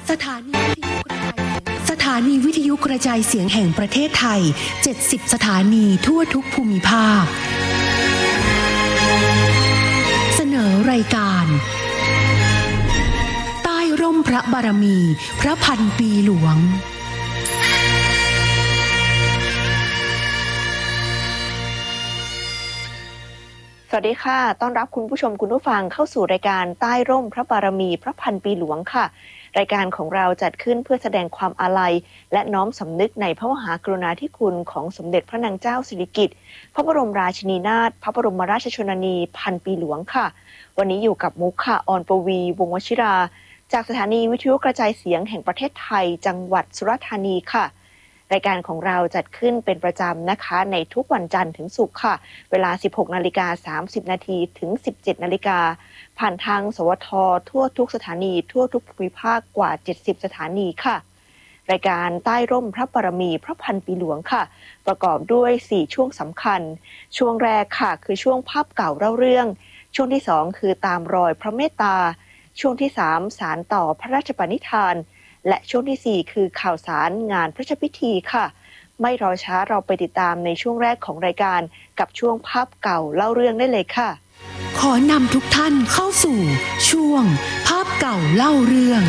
สถานีวิทยุกระจายเสียงแห่งประเทศไทย70สถานีทั่วทุกภูมิภาคเสนอรายการใต้ร่มพระบารมีพระพันปีหลวงสวัสดีค่ะต้อนรับคุณผู้ชมคุณผู้ฟังเข้าสู่รายการใต้ร่มพระบารมีพระพันปีหลวงค่ะรายการของเราจัดขึ้นเพื่อแสดงความอาลัยและน้อมสำนึกในพระมหากรุณาธิคุณของสมเด็จพระนางเจ้าสิริกิติ์พระบรมราชินีนาถพระบรมราชชนนีพันปีหลวงค่ะวันนี้อยู่กับมุกค่ะออนปวีวงศ์วชิราจากสถานีวิทยุกระจายเสียงแห่งประเทศไทยจังหวัดสุราษฎร์ธานีค่ะรายการของเราจัดขึ้นเป็นประจำนะคะในทุกวันจันทร์ถึงศุกร์ค่ะเวลา 16:30 นถึง 17:00 นผ่านทางสวททั่วทุกสถานีทั่วทุกภูมิภาคกว่า70สถานีค่ะรายการใต้ร่มพระบารมีพระพันปีหลวงค่ะประกอบด้วย4ช่วงสำคัญช่วงแรกค่ะคือช่วงภาพเก่าเล่าเรื่องช่วงที่2คือตามรอยพระเมตตาช่วงที่3สานต่อพระราชปณิธานและช่วงที่4คือข่าวสารงานพระราชพิธีค่ะไม่รอช้าเราไปติดตามในช่วงแรกของรายการกับช่วงภาพเก่าเล่าเรื่องได้เลยค่ะขอนำทุกท่านเข้าสู่ช่วงภาพเก่าเล่าเรื่อง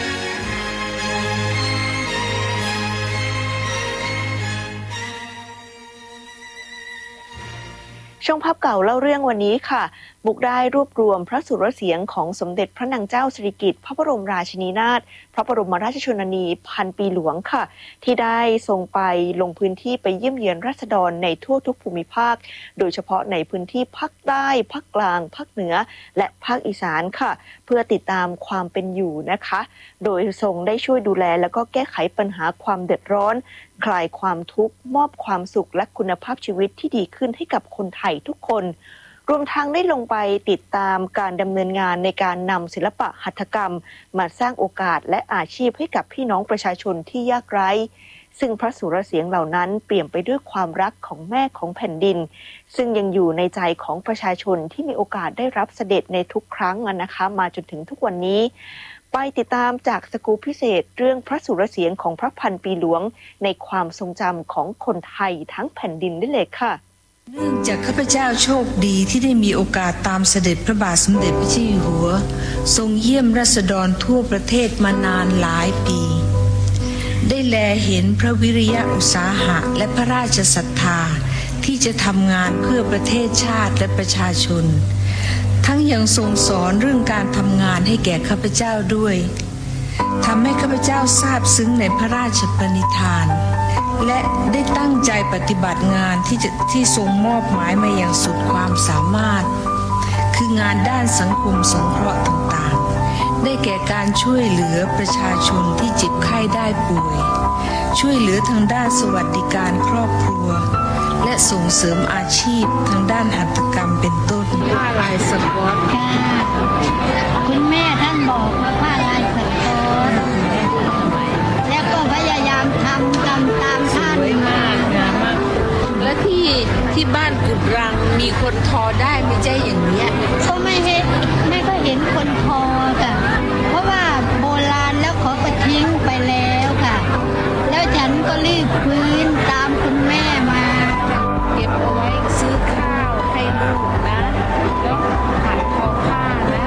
ช่วงภาพเก่าเล่าเรื่องวันนี้ค่ะมุกได้รวบรวมพระสุรเสียงของสมเด็จพระนางเจ้าสิริกิติ์พระบรมราชินีนาถพระบรมราชชนนีพันปีหลวงค่ะที่ได้ทรงไปลงพื้นที่ไปเยี่ยมเยียนราษฎรในทั่วทุกภูมิภาคโดยเฉพาะในพื้นที่ภาคใต้ภาคกลางภาคเหนือและภาคอีสานค่ะเพื่อติดตามความเป็นอยู่นะคะโดยทรงได้ช่วยดูแลแล้วก็แก้ไขปัญหาความเดือดร้อนคลายความทุกข์มอบความสุขและคุณภาพชีวิตที่ดีขึ้นให้กับคนไทยทุกคนรวมทั้งได้ลงไปติดตามการดำเนินงานในการนำศิลปะหัตถกรรมมาสร้างโอกาสและอาชีพให้กับพี่น้องประชาชนที่ยากไร้ซึ่งพระสุรเสียงเหล่านั้นเปี่ยมไปด้วยความรักของแม่ของแผ่นดินซึ่งยังอยู่ในใจของประชาชนที่มีโอกาสได้รับเสด็จในทุกครั้งนะคะมาจนถึงทุกวันนี้ไปติดตามจากสกู๊ปพิเศษเรื่องพระสุรเสียงของพระพันปีหลวงในความทรงจำของคนไทยทั้งแผ่นดินได้เลยค่ะเนื่องจากข้าพเจ้าโชคดีที่ได้มีโอกาสตามเสด็จพระบาทสมเด็จพระเจ้าอยู่หัวทรงเยี่ยมราษฎรทั่วประเทศมานานหลายปีได้แลเห็นพระวิริยะอุตสาหะและพระราชศรัทธาที่จะทำงานเพื่อประเทศชาติและประชาชนทั้งยังทรงสอนเรื่องการทำงานให้แก่ข้าพเจ้าด้วยทำให้ข้าพเจ้าซาบซึ้งในพระราชปณิธานและได้ตั้งใจปฏิบัติงานที่ทรงมอบหมายมาอย่างสุดความสามารถคืองานด้านสังคมสงเคราะห์ต่างๆได้แก่การช่วยเหลือประชาชนที่เจ็บไข้ได้ป่วยช่วยเหลือทางด้านสวัสดิการครอบครัวและส่งเสริมอาชีพทางด้านหัตถกรรมเป็นต้นผ้าลายสก๊อตค่ะคุณแม่ท่านบอกว่าผ้าลายสก๊อตแล้วก็พยายามทำตามท่านสวยมากงามมากและที่บ้านกุดรังมีคนทอได้ไม่ใช่อย่างเนี้ยก็ไม่เห็นแม่ก็เห็นคนทอค่ะเพราะว่าโบราณแล้วเขาก็ทิ้งไปแล้วค่ะแล้วฉันก็รีบฟื้นตามคุณแม่มาเก็บเอาไว้ซื้อข้าวให้ลูกนะแล้วหัดทอผ้านะ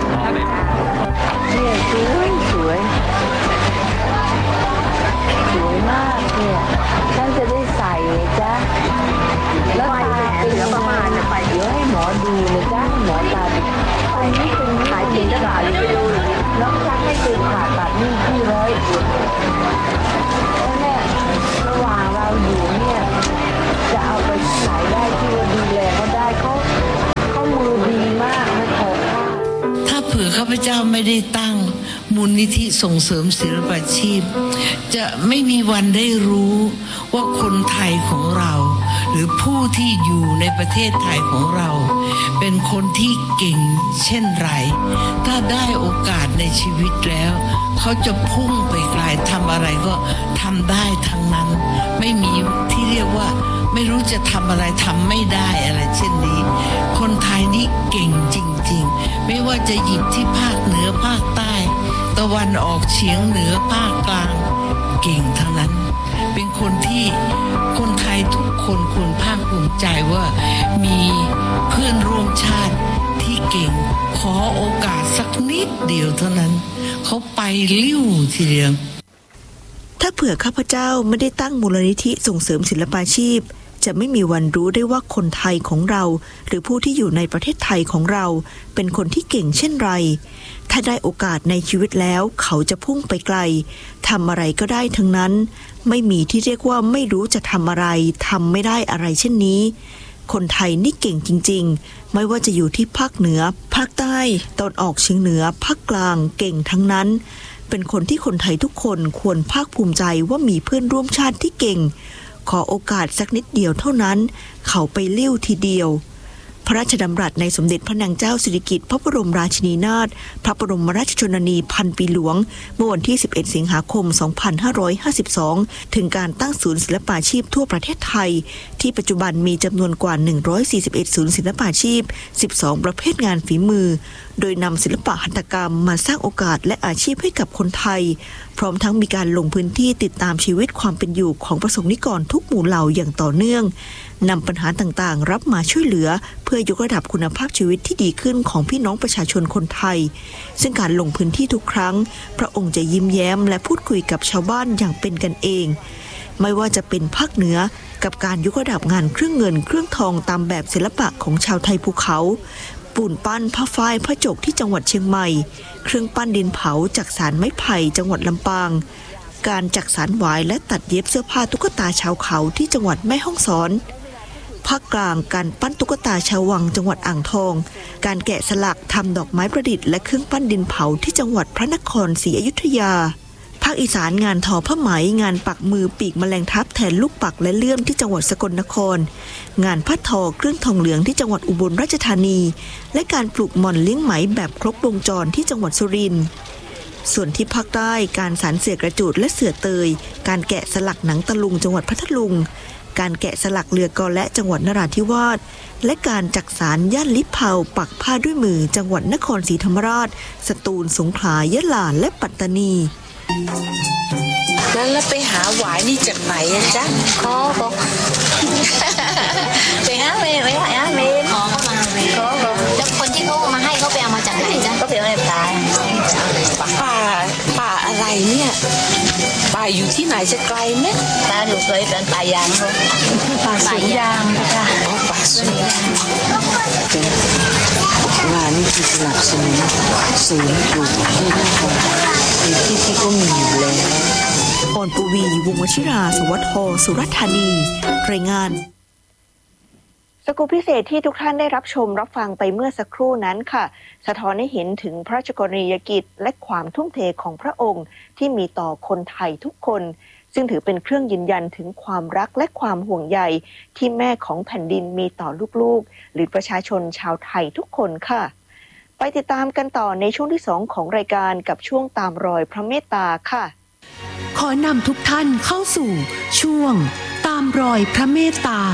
เนี่ยสวยสวยมากเนี่ยฉันจะได้ใส่จ้ะแล้วตาเป็นยังไงไปเดี๋ยวให้หมอดูเลยจ้ะหมอตาไปไม่เป็นหายจริงจะผ่าไปดูแล้วฉันไม่เคยผ่าตัดนี่ที่100แล้วเนี่ยระหว่างเราอยู่เนี่ยจะเอาไปไหนได้ที่ว่าดูแลเขาได้เขามือดีมากไม่ขอค่าถ้าเผื่อข้าพเจ้าไม่ได้ตั้งมูลนิธิส่งเสริมศิลปาชีพจะไม่มีวันได้รู้ว่าคนไทยของเราหรือผู้ที่อยู่ในประเทศไทยของเราเป็นคนที่เก่งเช่นไรถ้าได้โอกาสในชีวิตแล้วเขาจะพุ่งไปไกลทำอะไรก็ทำได้ทั้งนั้นไม่มีที่เรียกว่าไม่รู้จะทำอะไรทำไม่ได้อะไรเช่นนี้คนไทยนี่เก่งจริงๆไม่ว่าจะหยิบที่ภาคเหนือภาคใต้ตตะวันออกเฉียงเหนือภาคกลางเก่งทั้งนั้นเป็นคนที่คนไทยทุกคนควรภาคภูมิใจว่ามีเพื่อนร่วมชาติที่เก่งขอโอกาสสักนิดเดียวเท่านั้นเขาไปลิ้วทีเดียวถ้าเผื่อข้าพเจ้าไม่ได้ตั้งมูลนิธิส่งเสริมศิลปาชีพจะไม่มีวันรู้ได้ว่าคนไทยของเราหรือผู้ที่อยู่ในประเทศไทยของเราเป็นคนที่เก่งเช่นไรถ้าได้โอกาสในชีวิตแล้วเขาจะพุ่งไปไกลทำอะไรก็ได้ทั้งนั้นไม่มีที่เรียกว่าไม่รู้จะทำอะไรทำไม่ได้อะไรเช่นนี้คนไทยนี่เก่งจริงๆไม่ว่าจะอยู่ที่ภาคเหนือภาคใต้ตอนออกเฉียงเหนือภาคกลางเก่งทั้งนั้นเป็นคนที่คนไทยทุกคนควรภาคภูมิใจว่ามีเพื่อนร่วมชาติที่เก่งขอโอกาสสักนิดเดียวเท่านั้นเขาไปเลี้ยวทีเดียวพระราชดำรัสในสมเด็จพระนางเจ้าสิริกิติ์พระบรมราชินีนาถพระบรมราชชนนีพันปีหลวงเมื่อวันที่11สิงหาคม2552ถึงการตั้งศูนย์ศิลปาชีพทั่วประเทศไทยที่ปัจจุบันมีจำนวนกว่า141ศูนย์ศิลปาชีพ12ประเภทงานฝีมือโดยนำศิลปะหัตถกรรมมาสร้างโอกาสและอาชีพให้กับคนไทยพร้อมทั้งมีการลงพื้นที่ติดตามชีวิตความเป็นอยู่ของประสงค์นิกรทุกหมู่เหล่าอย่างต่อเนื่องนำปัญหาต่างๆรับมาช่วยเหลือเพื่อยกระดับคุณภาพชีวิตที่ดีขึ้นของพี่น้องประชาชนคนไทยซึ่งการลงพื้นที่ทุกครั้งพระองค์จะยิ้มแย้มและพูดคุยกับชาวบ้านอย่างเป็นกันเองไม่ว่าจะเป็นภาคเหนือกับการยกระดับงานเครื่องเงินเครื่องทองตามแบบศิลปะของชาวไทยภูเขาปูนปั้นผ้าฝ้ายผ้าจกที่จังหวัดเชียงใหม่เครื่องปั้นดินเผาจักสานไม้ไผ่จังหวัดลำปางการจักสานหวายและตัดเย็บเสื้อผ้าตุ๊กตาชาวเขาที่จังหวัดแม่ฮ่องสอนภาคกลางการปั้นตุ๊กตาชาววังจังหวัดอ่างทองการแกะสลักทำดอกไม้ประดิษฐ์และเครื่องปั้นดินเผาที่จังหวัดพระนครศรีอยุธยาภาคอีสานงานทอผ้าไหมงานปักมือปีกแมลงทับแทนลูกปักและเลื่อมที่จังหวัดสกลนครงานผ้าทอเครื่องทองเหลืองที่จังหวัดอุบลราชธานีและการปลูกหม่อนเลี้ยงไหมแบบครบวงจรที่จังหวัดสุรินทร์ส่วนที่ภาคใต้การสานเสื่อกระจูดและเสื่อเตยการแกะสลักหนังตะลุงจังหวัดพัทลุงการแกะสลักเรือกอและจังหวัดนราธิวาสและการจักสานย่านลิเผาปักผ้าด้วยมือจังหวัดนครศรีธรรมราชสตูลสงขลายะลาและปัตตานีแล้วไปหาหวายนี่จากไหนอะจ๊ะขอบอกไปหาเมย์ขอเข้ามาแล้วคนที่เขามาให้เขาไปเอามาจากไหนจ๊ะก็ไปเอาในป่าอะไรเนี่ยป่าอยู่ที่ไหนจะไกลไหมป่าอยู่เคยเป็นป่ายางป่าสวนยางค่ะป่าสวนยางงานนี้คือสนับสนุนศูนย์ปลูกที่นี่ที่ก็มีอยู่แล้วพรปวีวงศ์วชิราสวัสดิ์สุรธานีรายงานสกู๊ปพิเศษที่ทุกท่านได้รับชมรับฟังไปเมื่อสักครู่นั้นค่ะสะท้อนให้เห็นถึงพระราชกรณียกิจและความทุ่มเทของพระองค์ที่มีต่อคนไทยทุกคนซึ่งถือเป็นเครื่องยืนยันถึงความรักและความห่วงใยที่แม่ของแผ่นดินมีต่อลูกๆหรือประชาชนชาวไทยทุกคนค่ะไปติดตามกันต่อในช่วงที่2ของรายการกับช่วงตามรอยพระเมตตาค่ะขอนำทุกท่านเข้าสู่ช่วงตามรอยพระเมตตา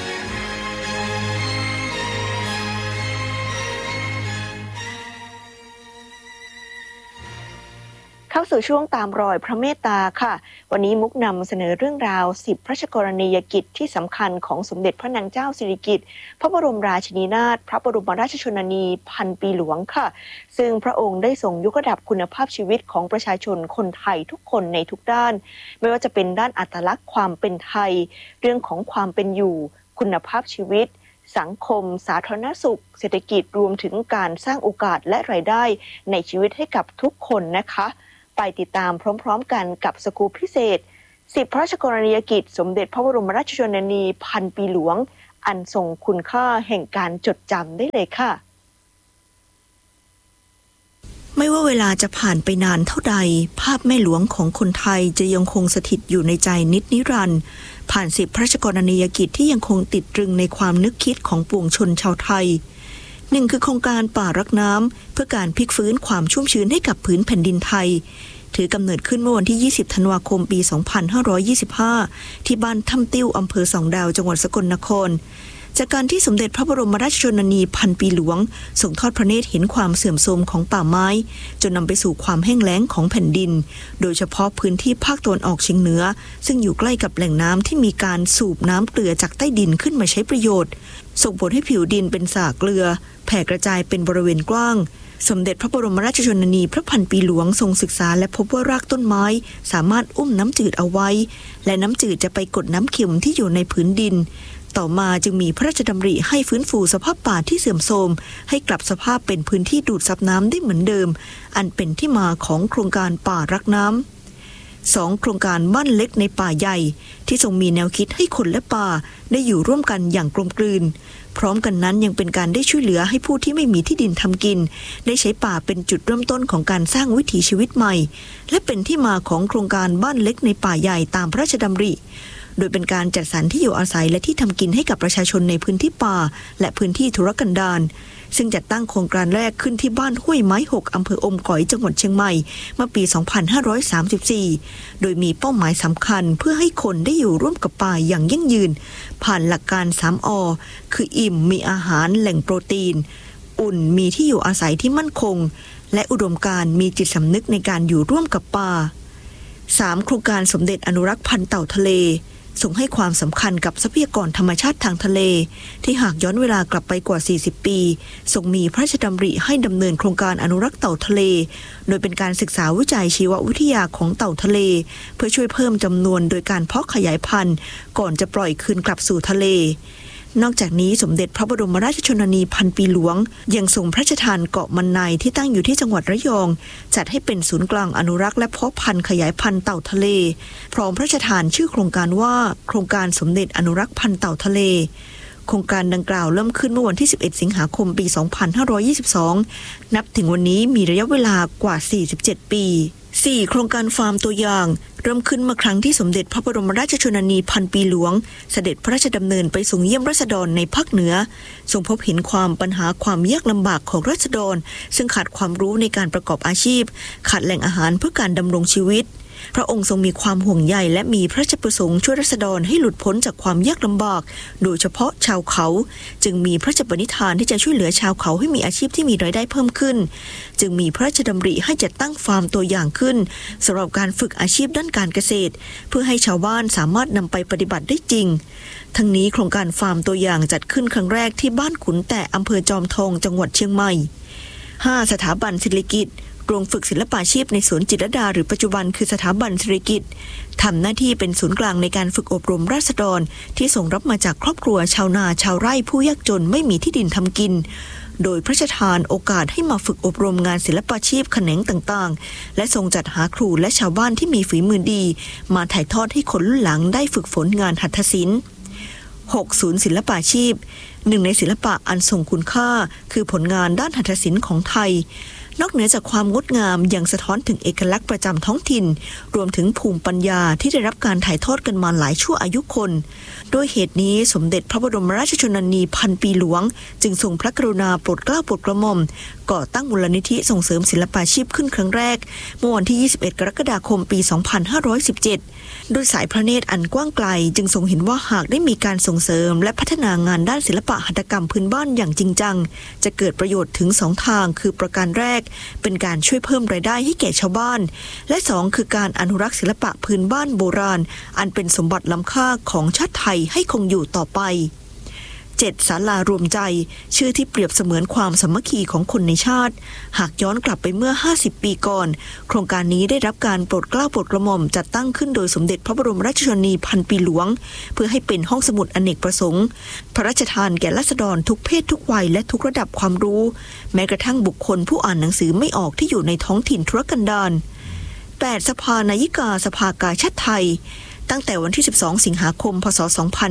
เข้าสู่ช่วงตามรอยพระเมตตาค่ะวันนี้มุกนำเสนอเรื่องราว10พระราชกรณียกิจที่สำคัญของสมเด็จพระนางเจ้าสิริกิติ์พระบรมราชินีนาถพระบรมราชชนนีพันปีหลวงค่ะซึ่งพระองค์ได้ทรงยกระดับคุณภาพชีวิตของประชาชนคนไทยทุกคนในทุกด้านไม่ว่าจะเป็นด้านอัตลักษณ์ความเป็นไทยเรื่องของความเป็นอยู่คุณภาพชีวิตสังคมสาธารณสุขเศรษฐกิจรวมถึงการสร้างโอกาสและรายได้ในชีวิตให้กับทุกคนนะคะไปติดตามพร้อมๆกันกับสกู๊ปพิเศษ10พระราชกรณียกิจสมเด็จพระบรมราชชนนีพันปีหลวงอันทรงคุณค่าแห่งการจดจำได้เลยค่ะไม่ว่าเวลาจะผ่านไปนานเท่าใดภาพแม่หลวงของคนไทยจะยังคงสถิตอยู่ในใจนิรันดร์ผ่าน10พระราชกรณียกิจที่ยังคงติดตรึงในความนึกคิดของปวงชนชาวไทย1คือโครงการป่ารักน้ำเพื่อการพลิกฟื้นความชุ่มชื้นให้กับผืนแผ่นดินไทยถือกำเนิดขึ้นเมื่อวันที่20ธันวาคมปี2525ที่บ้านถ้ำติ้วอำเภอสองดาวจังหวัดสกลนครจากการที่สมเด็จพระบรมราชชนนีพันปีหลวงทรงทอดพระเนตรเห็นความเสื่อมโทรมของป่าไม้จนนำไปสู่ความแห้งแล้งของแผ่นดินโดยเฉพาะพื้นที่ภาคตะวันออกเฉียงเหนือซึ่งอยู่ใกล้กับแหล่งน้ำที่มีการสูบน้ำเกลือจากใต้ดินขึ้นมาใช้ประโยชน์ส่งผลให้ผิวดินเป็นสระเกลือแผ่กระจายเป็นบริเวณกว้างสมเด็จพระบรมราชชนนีพระพันปีหลวงทรงศึกษาและพบว่ารากต้นไม้สามารถอุ้มน้ำจืดเอาไว้และน้ำจืดจะไปกดน้ำเค็มที่อยู่ในพื้นดินต่อมาจึงมีพระราชดำริให้ฟื้นฟูสภาพป่าที่เสื่อมโทรมให้กลับสภาพเป็นพื้นที่ดูดซับน้ำได้เหมือนเดิมอันเป็นที่มาของโครงการป่ารักน้ำ 2. โครงการบ้านเล็กในป่าใหญ่ที่ทรงมีแนวคิดให้คนและป่าได้อยู่ร่วมกันอย่างกลมกลืนพร้อมกันนั้นยังเป็นการได้ช่วยเหลือให้ผู้ที่ไม่มีที่ดินทำกินได้ใช้ป่าเป็นจุดเริ่มต้นของการสร้างวิถีชีวิตใหม่และเป็นที่มาของโครงการบ้านเล็กในป่าใหญ่ตามพระราชดำริโดยเป็นการจัดสรรที่อยู่อาศัยและที่ทำกินให้กับประชาชนในพื้นที่ป่าและพื้นที่ทุรกันดารซึ่งจัดตั้งโครงการแรกขึ้นที่บ้านห้วยไม้6อำเภออมก๋อยจังหวัดเชียงใหม่เมื่อปี 2534 โดยมีเป้าหมายสำคัญเพื่อให้คนได้อยู่ร่วมกับป่าอย่างยั่งยืนผ่านหลักการ 3 อ คืออิ่มมีอาหารแหล่งโปรตีนอุ่นมีที่อยู่อาศัยที่มั่นคงและอุดมการณ์มีจิตสำนึกในการอยู่ร่วมกับป่า 3. โครงการสมเด็จอนุรักษ์พันธุ์เต่าทะเลทรงให้ความสำคัญกับทรัพยากรธรรมชาติทางทะเลที่หากย้อนเวลากลับไปกว่า40ปีทรงมีพระราชดำริให้ดำเนินโครงการอนุรักษ์เต่าทะเลโดยเป็นการศึกษาวิจัยชีววิทยาของเต่าทะเลเพื่อช่วยเพิ่มจำนวนโดยการเพาะขยายพันธุ์ก่อนจะปล่อยคืนกลับสู่ทะเลนอกจากนี้สมเด็จพระบรมราชชนนีพันปีหลวงยังทรงพระราชทานเกาะมันในที่ตั้งอยู่ที่จังหวัดระยองจัดให้เป็นศูนย์กลางอนุรักษ์และเพาะพันธุ์ขยายพันธุ์เต่าทะเลพร้อมพระราชทานชื่อโครงการว่าโครงการสมเด็จอนุรักษ์พันธุ์เต่าทะเลโครงการดังกล่าวเริ่มขึ้นเมื่อวันที่11สิงหาคมปี 2522 นับถึงวันนี้มีระยะเวลากว่า47 ปี 4. โครงการฟาร์มตัวอย่างเริ่มขึ้นเมื่อครั้งที่สมเด็จพระบรมราชชนนีพันปีหลวงเสด็จพระราชดำเนินไปทรงเยี่ยมราษฎรในภาคเหนือทรงพบเห็นปัญหาความยากลำบากของราษฎรซึ่งขาดความรู้ในการประกอบอาชีพขาดแหล่งอาหารเพื่อการดำรงชีวิตพระองค์ทรงมีความห่วงใยและมีพระราชประสงค์ช่วยราษฎรให้หลุดพ้นจากความยากลำบากโดยเฉพาะชาวเขาจึงมีพระราชปณิธานที่จะช่วยเหลือชาวเขาให้มีอาชีพที่มีรายได้เพิ่มขึ้นจึงมีพระราชดำริให้จัดตั้งฟาร์มตัวอย่างขึ้นสำหรับการฝึกอาชีพด้านการเกษตรเพื่อให้ชาวบ้านสามารถนำไปปฏิบัติได้จริงทั้งนี้โครงการฟาร์มตัวอย่างจัดขึ้นครั้งแรกที่บ้านขุนแตะอำเภอจอมทองจังหวัดเชียงใหม่ 5. สถาบันศิริกิติ์โรงฝึกศิลปาชีพในสวนจิตรลดาหรือปัจจุบันคือสถาบันศิริกิติ์ทำหน้าที่เป็นศูนย์กลางในการฝึกอบรมราษฎรที่ส่งรับมาจากครอบครัวชาวนาชาวไร่ผู้ยากจนไม่มีที่ดินทำกินโดยพระราชทานโอกาสให้มาฝึกอบรมงานศิลปาชีพแขนงต่างๆและทรงจัดหาครูและชาวบ้านที่มีฝีมือดีมาถ่ายทอดให้คนรุ่นหลังได้ฝึกฝนงานหัตถศิลป์ 6. ศูนย์ศิลปาชีพหนึ่งในศิลปะอันทรงคุณค่าคือผลงานด้านหัตถศิลป์ของไทยนอกเหนือจากความงดงามยังสะท้อนถึงเอกลักษณ์ประจำท้องถิ่นรวมถึงภูมิปัญญาที่ได้รับการถ่ายทอดกันมาหลายชั่วอายุคนด้วยเหตุนี้สมเด็จพระบรมราชชนนีพันปีหลวงจึงทรงพระกรุณาโปรดเกล้าโปรดกระหม่อมก่อตั้งมูลนิธิส่งเสริมศิลปาชีพขึ้นครั้งแรกเมื่อวันที่21กรกฎาคมปี 2517 โดยสายพระเนตรอันกว้างไกลจึงทรงเห็นว่าหากได้มีการส่งเสริมและพัฒนางานด้านศิลปะหัตถกรรมพื้นบ้านอย่างจริงจังจะเกิดประโยชน์ถึง2ทางคือประการแรกเป็นการช่วยเพิ่มรายได้ให้แก่ชาวบ้านและ2คือการอนุรักษ์ศิลปะพื้นบ้านโบราณอันเป็นสมบัติล้ำค่าของชาติไทยให้คงอยู่ต่อไป 7. ศาลารวมใจชื่อที่เปรียบเสมือนความสามัคคีของคนในชาติหากย้อนกลับไปเมื่อ50ปีก่อนโครงการนี้ได้รับการโปรดเกล้าโปรดกระหม่อมจัดตั้งขึ้นโดยสมเด็จพระบรมราชชนนีพันปีหลวงเพื่อให้เป็นห้องสมุดอเนกประสงค์พระราชทานแก่ราษฎรทุกเพศทุกวัยและทุกระดับความรู้แม้กระทั่งบุคคลผู้อ่านหนังสือไม่ออกที่อยู่ในท้องถิ่นทุรกันดาร 8. สภานายิกาสภากาชาดไทยตั้งแต่วันที่12สิงหาคมพศ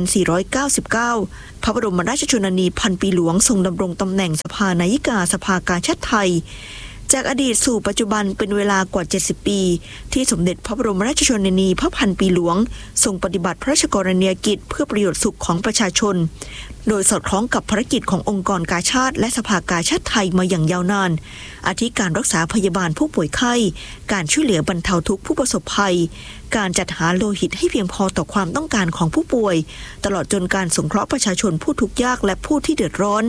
2499พระบรมราชชนนีพันปีหลวงทรงดำรงตำแหน่งสภานายิกาสภากาชาดไทยจากอดีตสู่ปัจจุบันเป็นเวลากว่า70ปีที่สมเด็จพระบรมราชชนนีพระพันปีหลวงทรงปฏิบัติพระราชกรณียกิจเพื่อประโยชน์สุขของประชาชนโดยสอดคล้องกับภารกิจขององค์กรกาชาดและสภากาชาดไทยมาอย่างยาวนานอาทิการรักษาพยาบาลผู้ป่วยไข้การช่วยเหลือบรรเทาทุกข์ผู้ประสบภัยการจัดหาโลหิตให้เพียงพอต่อความต้องการของผู้ป่วยตลอดจนการสงเคราะห์ประชาชนผู้ทุกข์ยากและผู้ที่เดือดร้อน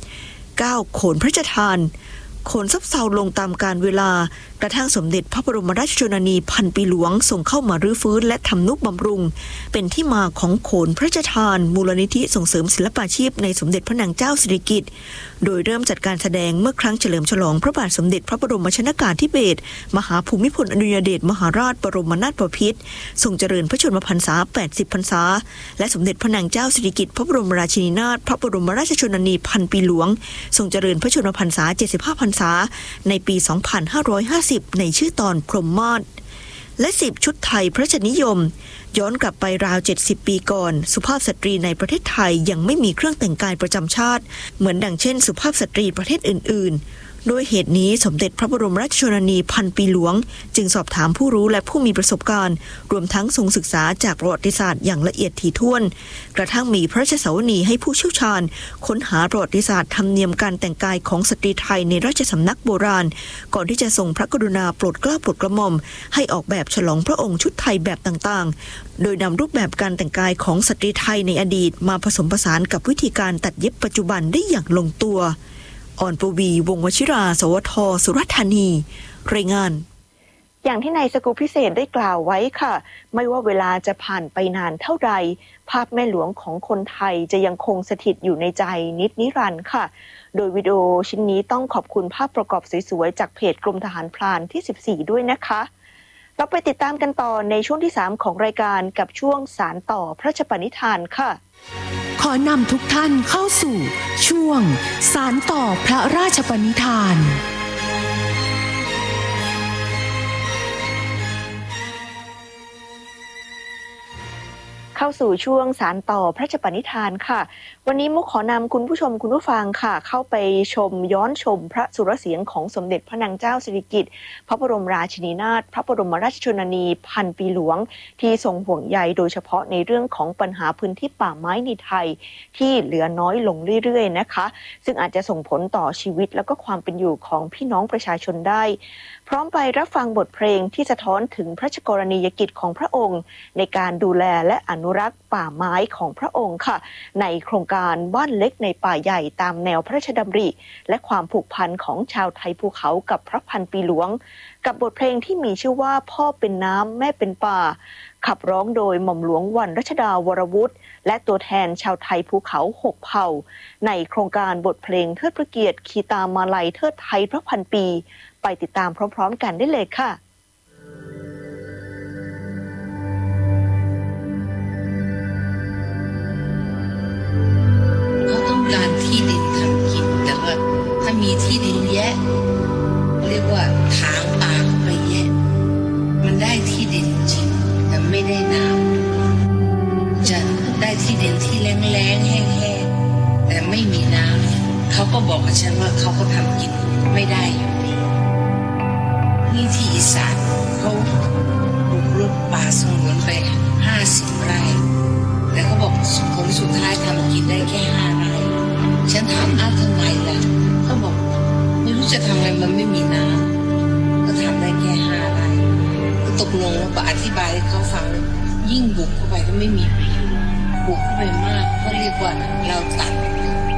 9. โขนพระราชทานโขนซบเซาลงตามกาลเวลากระทั่งสมเด็จพระบรมราชชนนีพันปีหลวงส่งเข้ามารื้อฟื้นและทำนุบำรุงเป็นที่มาของโขนพระราชทานมูลนิธิส่งเสริมศิลปาชีพในสมเด็จพระนางเจ้าสิริกิติ์โดยเริ่มจัดการแสดงเมื่อครั้งเฉลิมฉลองพระบาทสมเด็จพระบรมชนกาธิเบศรมหาภูมิพลอดุลยเดชมหาราชบรมนาถบพิตรทรงเจริญพระชนมพรรษา80พรรษาและสมเด็จพระนางเจ้าสิริกิติ์พระบรมราชินีนาถพระบรมราชชนนีพันปีหลวงทรงเจริญพระชนมพรรษา75พรรษาในปี 2550 ในชื่อตอนพรหมมาศและ10ชุดไทยพระราชนิยมย้อนกลับไปราว70ปีก่อนสุภาพสตรีในประเทศไทยยังไม่มีเครื่องแต่งกายประจำชาติเหมือนดังเช่นสุภาพสตรีประเทศอื่นๆโดยเหตุนี้สมเด็จพระบรมราชชนนีพันปีหลวงจึงสอบถามผู้รู้และผู้มีประสบการณ์รวมทั้งทรงศึกษาจากประวัติศาสตร์อย่างละเอียดถี่ถ้วนกระทั่งมีพระราชสวนีให้ผู้เชี่ยวชาญค้นหาประวัติศาสตร์ธรรมเนียมการแต่งกายของสตรีไทยในราชสำนักโบราณก่อนที่จะทรงพระกรุณาโปรดเกล้าโปรดกระหม่อมให้ออกแบบฉลองพระองค์ชุดไทยแบบต่างๆโดยนำรูปแบบการแต่งกายของสตรีไทยในอดีตมาผสมผสานกับวิธีการตัดเย็บปัจจุบันได้อย่างลงตัวอ่อนปวีวงศ์วชิราสวทสุราษฎร์ธานีรายงานอย่างที่ในสกู๊ปพิเศษได้กล่าวไว้ค่ะไม่ว่าเวลาจะผ่านไปนานเท่าใดภาพแม่หลวงของคนไทยจะยังคงสถิตอยู่ในใจนิรันดร์ค่ะโดยวิดีโอชิ้นนี้ต้องขอบคุณภาพประกอบสวยๆจากเพจกรมทหารพรานที่14ด้วยนะคะเราไปติดตามกันต่อในช่วงที่3ของรายการกับช่วงสานต่อพระราชปณิธานค่ะขอนำทุกท่านเข้าสู่ช่วงสานต่อพระราชปณิธานเข้าสู่ช่วงสานต่อพระราชปณิธานค่ะวันนี้มุกขอนำคุณผู้ชมคุณผู้ฟังค่ะเข้าไปย้อนชมพระสุรเสียงของสมเด็จพระนางเจ้าสิริกิติ์พระบรมราชินีนาถพระบรมราชชนนีพันปีหลวงที่ทรงห่วงใยโดยเฉพาะในเรื่องของปัญหาพื้นที่ป่าไม้ในไทยที่เหลือน้อยลงเรื่อยๆนะคะซึ่งอาจจะส่งผลต่อชีวิตและก็ความเป็นอยู่ของพี่น้องประชาชนได้พร้อมไปรับฟังบทเพลงที่สะท้อนถึงพระราชกรณียกิจของพระองค์ในการดูแลและอนุรักษ์ป่าไม้ของพระองค์ค่ะในโครงการบ้านเล็กในป่าใหญ่ตามแนวพระราชดำริและความผูกพันของชาวไทยภูเขากับพระพันปีหลวงกับบทเพลงที่มีชื่อว่าพ่อเป็นน้ำแม่เป็นป่าขับร้องโดยหม่อมหลวงวรรณรัชดาวรวุฒิและตัวแทนชาวไทยภูเขา6เผ่าในโครงการบทเพลงเทิดพระเกียรติขีตามาลัยเทิดไทยพระพันปีไปติดตามพร้อมๆกันได้เลยค่ะเขาต้องการที่ดินทำกินแต่ว่าถ้ามีที่ดินแยะเรียกว่าถางป่าเข้าไปแยะมันได้ที่ดินจริงแต่ไม่ได้น้ำจะได้ที่ดินที่แล้งๆแห้งๆแต่ไม่มีน้ำเขาก็บอกกับฉันว่าเขาก็ทำกินไม่ได้อยู่ดีนี่ที่อีสานเขาบุกรุกป่าสงวนไป50 ไร่แต่เขาบอกผลสุดท้ายทำกินได้แค่5 ไร่ฉันถามทำไมล่ะเขาบอกไม่รู้จะทำไงมันไม่มีน้ำก็ทำได้แค่5 ไร่ก็ตกลงแล้วก็อธิบายให้เขาฟังยิ่งบุกเข้าไปก็ไม่มีประโยชน์บุกเข้าไปมากก็เรียกว่าเราตัด